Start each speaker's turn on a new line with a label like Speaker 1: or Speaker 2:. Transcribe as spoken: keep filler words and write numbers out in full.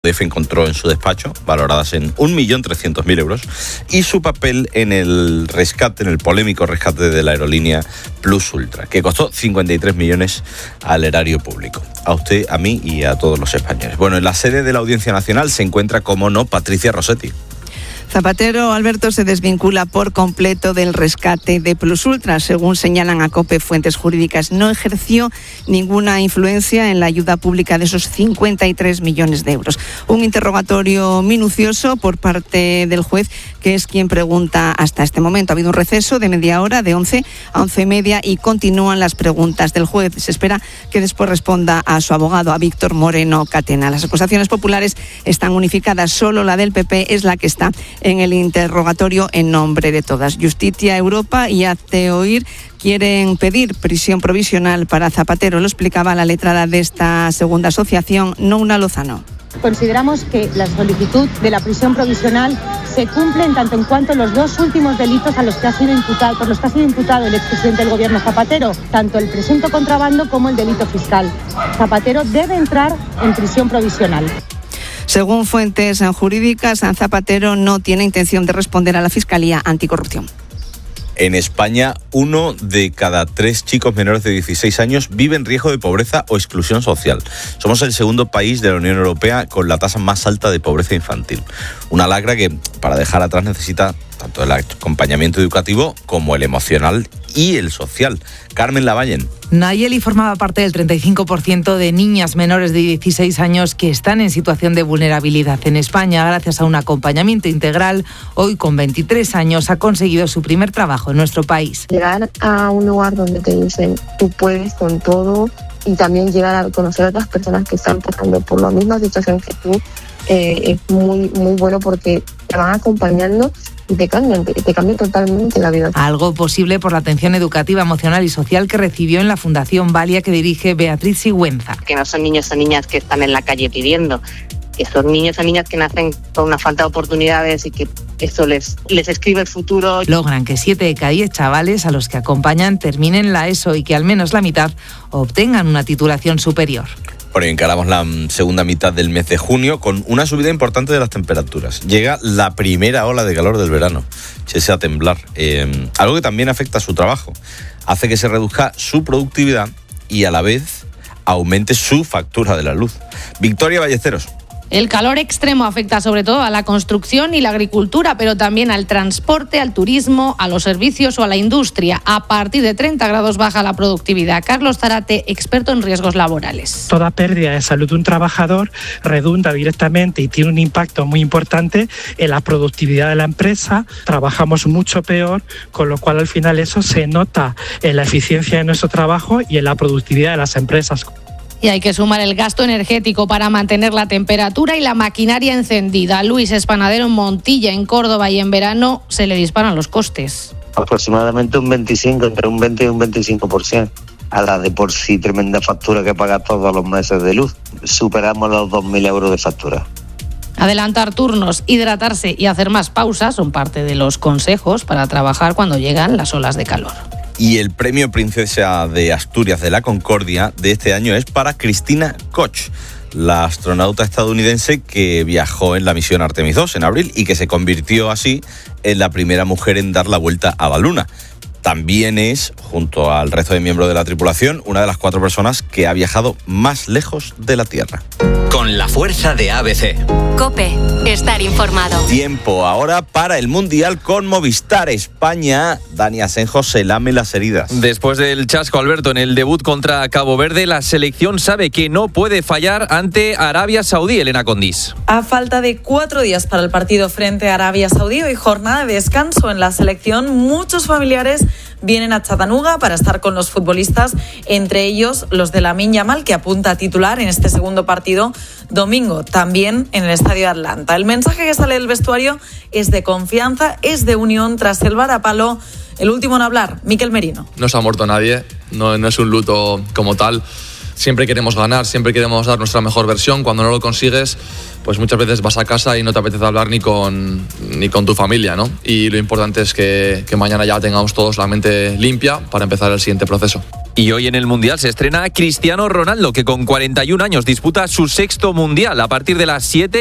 Speaker 1: D F encontró en su despacho, valoradas en un millón trescientos mil euros, y su papel en el rescate, en el polémico rescate de la aerolínea Plus Ultra, que costó cincuenta y tres millones al erario público. A usted, a mí y a todos los españoles. Bueno, en la sede de la Audiencia Nacional se encuentra, como no, Patricia Rossetti.
Speaker 2: Zapatero, Alberto, se desvincula por completo del rescate de Plus Ultra. Según señalan a COPE fuentes jurídicas, no ejerció ninguna influencia en la ayuda pública de esos cincuenta y tres millones de euros. Un interrogatorio minucioso por parte del juez, que es quien pregunta hasta este momento. Ha habido un receso de media hora, de once a once y media, y continúan las preguntas del juez. Se espera que después responda a su abogado, a Víctor Moreno Catena. Las acusaciones populares están unificadas. Solo la del P P es la que está en el interrogatorio en nombre de todas. Justicia, Europa y Hazte Oír quieren pedir prisión provisional para Zapatero. Lo explicaba la letrada de esta segunda asociación, Nouna Lozano.
Speaker 3: Consideramos que la solicitud de la prisión provisional se cumple en tanto en cuanto los dos últimos delitos a los que ha sido imputado, por los que ha sido imputado el expresidente del gobierno Zapatero, tanto el presunto contrabando como el delito fiscal. Zapatero debe entrar en prisión provisional.
Speaker 2: Según fuentes jurídicas, Zapatero no tiene intención de responder a la Fiscalía Anticorrupción.
Speaker 1: En España, uno de cada tres chicos menores de dieciséis años vive en riesgo de pobreza o exclusión social. Somos el segundo país de la Unión Europea con la tasa más alta de pobreza infantil. Una lacra que, para dejar atrás, necesita tanto el acompañamiento educativo como el emocional y el social. Carmen Lavallen.
Speaker 4: Nayeli formaba parte del treinta y cinco por ciento de niñas menores de dieciséis años que están en situación de vulnerabilidad en España. Gracias a un acompañamiento integral, hoy con veintitrés años ha conseguido su primer trabajo en nuestro país.
Speaker 5: Llegar a un lugar donde te dicen tú puedes con todo, y también llegar a conocer a otras personas que están pasando por la misma situación que tú, eh, es muy, muy bueno porque te van acompañando y te cambian, te, te cambian totalmente la vida.
Speaker 4: Algo posible por la atención educativa, emocional y social que recibió en la Fundación Valia, que dirige Beatriz Sigüenza.
Speaker 6: Que no son niños o niñas que están en la calle pidiendo, que son niños o niñas que nacen con una falta de oportunidades y que eso les, les escribe el futuro.
Speaker 4: Logran que siete de cada diez chavales a los que acompañan terminen la ESO y que al menos la mitad obtengan una titulación superior.
Speaker 1: Bueno, encaramos la segunda mitad del mes de junio con una subida importante de las temperaturas. Llega la primera ola de calor del verano, se a temblar, eh, algo que también afecta a su trabajo. Hace que se reduzca su productividad y a la vez aumente su factura de la luz. Victoria Ballesteros.
Speaker 7: El calor extremo afecta sobre todo a la construcción y la agricultura, pero también al transporte, al turismo, a los servicios o a la industria. A partir de treinta grados baja la productividad. Carlos Zarate, experto en riesgos laborales.
Speaker 8: Toda pérdida de salud de un trabajador redunda directamente y tiene un impacto muy importante en la productividad de la empresa. Trabajamos mucho peor, con lo cual al final eso se nota en la eficiencia de nuestro trabajo y en la productividad de las empresas.
Speaker 7: Y hay que sumar el gasto energético para mantener la temperatura y la maquinaria encendida. Luis es panadero en Montilla, en Córdoba, y en verano se le disparan los costes.
Speaker 9: Aproximadamente un veinticinco, entre un veinte y un veinticinco por ciento. A la de por sí tremenda factura que paga todos los meses de luz. Superamos los dos mil euros de factura.
Speaker 7: Adelantar turnos, hidratarse y hacer más pausas son parte de los consejos para trabajar cuando llegan las olas de calor.
Speaker 1: Y el premio Princesa de Asturias de la Concordia de este año es para Cristina Koch, la astronauta estadounidense que viajó en la misión Artemis dos en abril y que se convirtió así en la primera mujer en dar la vuelta a la Luna. También es, junto al resto de miembros de la tripulación, una de las cuatro personas que ha viajado más lejos de la Tierra.
Speaker 10: Con la fuerza de A B C.
Speaker 11: COPE, estar informado.
Speaker 1: Tiempo ahora para el Mundial con Movistar España. Dani Asenjo se lame las heridas.
Speaker 12: Después del chasco, Alberto, en el debut contra Cabo Verde, la selección sabe que no puede fallar ante Arabia Saudí. Elena Condís.
Speaker 13: A falta de cuatro días para el partido frente a Arabia Saudí y jornada de descanso en la selección, muchos familiares vienen a Chattanooga para estar con los futbolistas, entre ellos los de Lamine Yamal, que apunta a titular en este segundo partido domingo, también en el Estadio de Atlanta. El mensaje que sale del vestuario es de confianza, es de unión tras el varapalo. El último en hablar, Mikel Merino.
Speaker 14: No se ha muerto nadie, no, no es un luto como tal. Siempre queremos ganar, siempre queremos dar nuestra mejor versión. Cuando no lo consigues, pues muchas veces vas a casa y no te apetece hablar ni con, ni con tu familia, ¿no? Y lo importante es que, que mañana ya tengamos todos la mente limpia para empezar el siguiente proceso.
Speaker 12: Y hoy en el Mundial se estrena Cristiano Ronaldo, que con cuarenta y un años disputa su sexto Mundial a partir de las siete.